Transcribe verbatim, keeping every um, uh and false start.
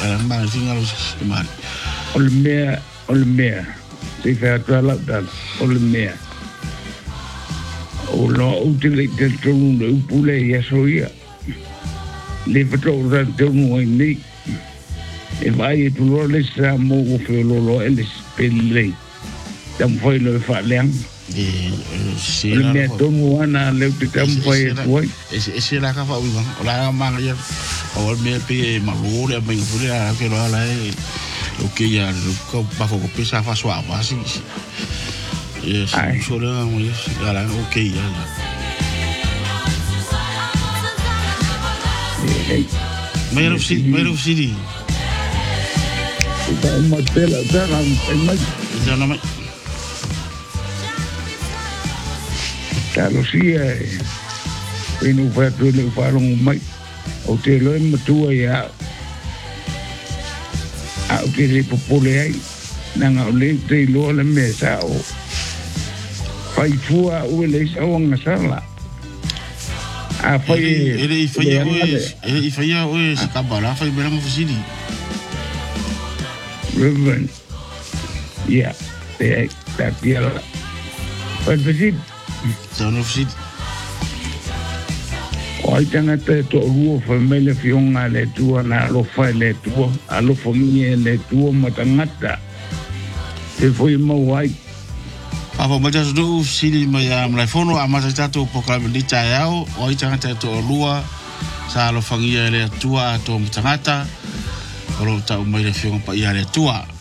ala ma finga lo mal o le mea o le mea se fa tala dal o le mea o lo utile te tonu le upule ya soia le fato ran tonu ni e vai tu lo le sa mo o fe lo lo ele spelle tam foi lo fa leang e se le mea tonu ana le te tam foi foi e se la ka fa u la ma ya o me pe ma lo le me fure a que lo ala e o que ya ko pa ko pesa fa so aba si e so le mo ya la o que ya Mero si, mero si. Ita uma tela, tela, mai. Ya no mai. Talo si e. Inu fa tu le fa long mai. O te lo ma tu ya. A o te le popole ai. Nanga o le te lo le mesa o. Fai fua o le sa o ngasala. A fai ele e fai o ele e fai o se cabala fai bela mo fusili Reverend yeah they that piala but visit so no fusili o tanga te to ruo famele fionga le tua na lo fai le tua a lo famille le tua matangata e foi mo wai Apa macam tu sini maya mulai fono amasa tato program di cayau oi jangan tato lua sa lo fangia le tua to mtangata kalau tak mai le fiong pa ia le tua